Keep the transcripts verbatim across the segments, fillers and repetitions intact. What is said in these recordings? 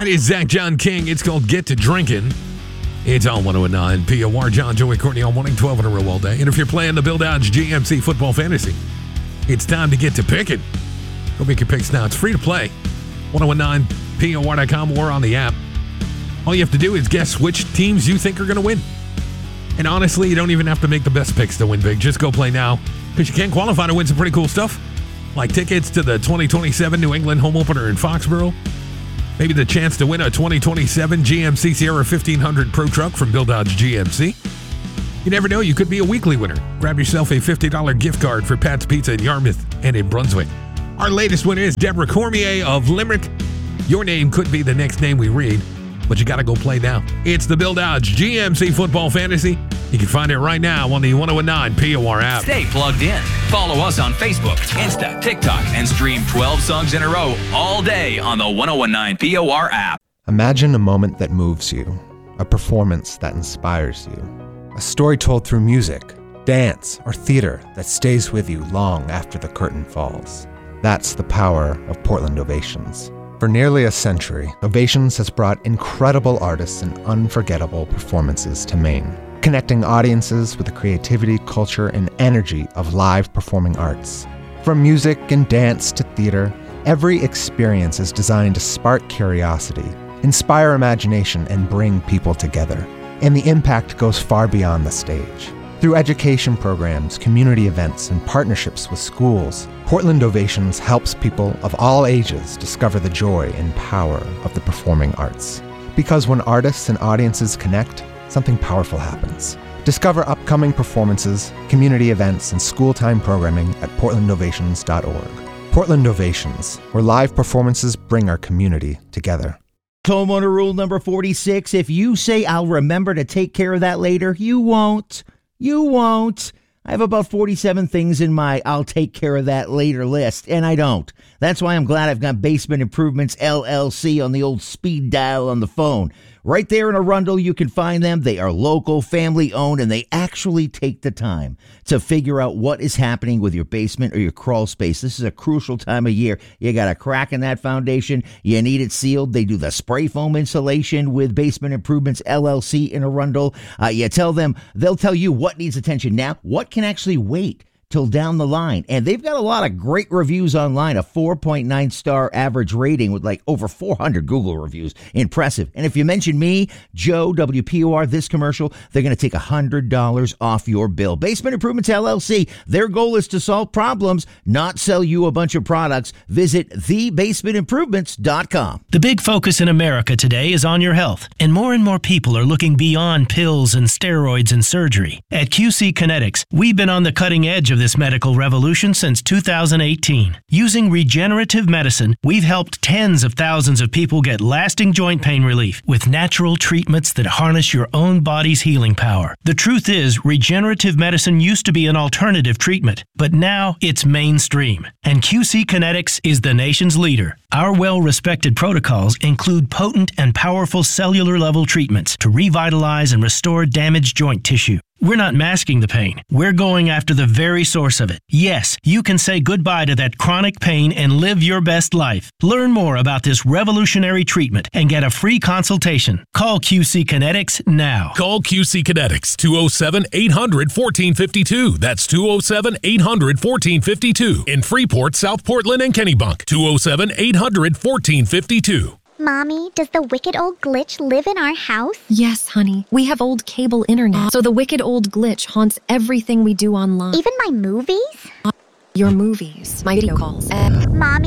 That is Zach John King. It's called Get to Drinking. It's on one oh nine P O R. John, Joey, Courtney on morning, twelve in a row all day. And if you're playing the Bill Dodge G M C Football Fantasy, it's time to get to picking. Go make your picks now. It's free to play. ten nineteen P O R dot com or on the app. All you have to do is guess which teams you think are going to win. And honestly, you don't even have to make the best picks to win big. Just go play now because you can qualify to win some pretty cool stuff, like tickets to the twenty twenty-seven New England home opener in Foxborough. Maybe the chance to win a twenty twenty-seven G M C Sierra fifteen hundred Pro Truck from Bill Dodge G M C. You never know, you could be a weekly winner. Grab yourself a fifty dollars gift card for Pat's Pizza in Yarmouth and in Brunswick. Our latest winner is Deborah Cormier of Limerick. Your name could be the next name we read, but you got to go play now. It's the Bill Dodge G M C Football Fantasy. You can find it right now on the ten nineteen P O R app. Stay plugged in. Follow us on Facebook, Insta, TikTok, and stream twelve songs in a row all day on the ten nineteen P O R app. Imagine a moment that moves you, a performance that inspires you, a story told through music, dance, or theater that stays with you long after the curtain falls. That's the power of Portland Ovations. For nearly a century, Ovations has brought incredible artists and unforgettable performances to Maine, connecting audiences with the creativity, culture, and energy of live performing arts. From music and dance to theater, every experience is designed to spark curiosity, inspire imagination, and bring people together. And the impact goes far beyond the stage. Through education programs, community events, and partnerships with schools, Portland Ovations helps people of all ages discover the joy and power of the performing arts. Because when artists and audiences connect, something powerful happens. Discover upcoming performances, community events, and school-time programming at portland ovations dot org. Portland Ovations, where live performances bring our community together. Homeowner rule number forty-six, if you say I'll remember to take care of that later, you won't. You won't. I have about forty-seven things in my I'll take care of that later list, and I don't. That's why I'm glad I've got Basement Improvements, L L C on the old speed dial on the phone. Right there in Arundel, you can find them. They are local, family-owned, and they actually take the time to figure out what is happening with your basement or your crawl space. This is a crucial time of year. You got a crack in that foundation. You need it sealed. They do the spray foam insulation with Basement Improvements, L L C in Arundel. Uh, you tell them, they'll tell you what needs attention now, what can actually wait till down the line. And they've got a lot of great reviews online, a four point nine star average rating with like over four hundred Google reviews. Impressive. And if you mention me, Joe, W P O R, this commercial, they're going to take one hundred dollars off your bill. Basement Improvements, L L C, their goal is to solve problems, not sell you a bunch of products. Visit the basement improvements dot com. The big focus in America today is on your health, and more and more people are looking beyond pills and steroids and surgery. At Q C Kinetics, we've been on the cutting edge of this medical revolution since two thousand eighteen. Using regenerative medicine, we've helped tens of thousands of people get lasting joint pain relief with natural treatments that harness your own body's healing power. The truth is, regenerative medicine used to be an alternative treatment, but now it's mainstream. And Q C Kinetics is the nation's leader. Our well-respected protocols include potent and powerful cellular-level treatments to revitalize and restore damaged joint tissue. We're not masking the pain. We're going after the very source of it. Yes, you can say goodbye to that chronic pain and live your best life. Learn more about this revolutionary treatment and get a free consultation. Call Q C Kinetics now. Call Q C Kinetics, two oh seven, eight hundred, fourteen fifty-two. That's two oh seven, eight hundred, fourteen fifty-two. In Freeport, South Portland, and Kennebunk, two oh seven, eight hundred, fourteen fifty-two. Mommy, does the wicked old glitch live in our house? Yes, honey. We have old cable internet, so the wicked old glitch haunts everything we do online. Even my movies? Your movies, my video calls. Mommy,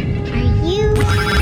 are you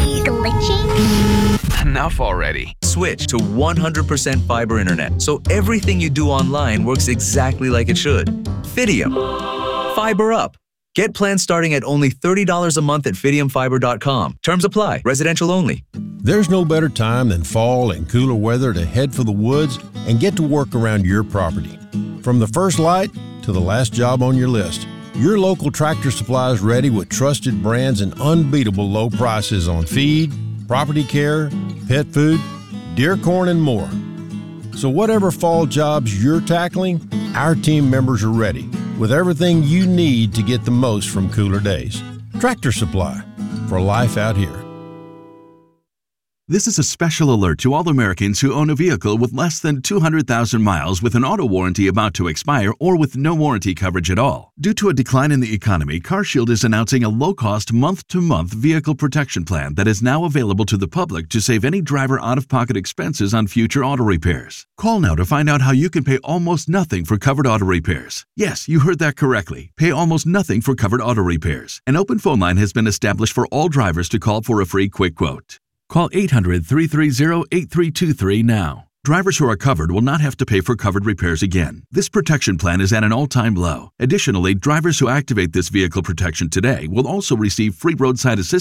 glitching? Enough already. Switch to one hundred percent fiber internet, so everything you do online works exactly like it should. Fidium. Fiber up. Get plans starting at only thirty dollars a month at fidium fiber dot com. Terms apply. Residential only. There's no better time than fall and cooler weather to head for the woods and get to work around your property. From the first light to the last job on your list, your local Tractor Supply is ready with trusted brands and unbeatable low prices on feed, property care, pet food, deer corn, and more. So whatever fall jobs you're tackling, our team members are ready with everything you need to get the most from cooler days. Tractor Supply, for life out here. This is a special alert to all Americans who own a vehicle with less than two hundred thousand miles with an auto warranty about to expire or with no warranty coverage at all. Due to a decline in the economy, CarShield is announcing a low-cost month-to-month vehicle protection plan that is now available to the public to save any driver out-of-pocket expenses on future auto repairs. Call now to find out how you can pay almost nothing for covered auto repairs. Yes, you heard that correctly. Pay almost nothing for covered auto repairs. An open phone line has been established for all drivers to call for a free quick quote. Call eight hundred, three three zero, eight three two three now. Drivers who are covered will not have to pay for covered repairs again. This protection plan is at an all-time low. Additionally, drivers who activate this vehicle protection today will also receive free roadside assistance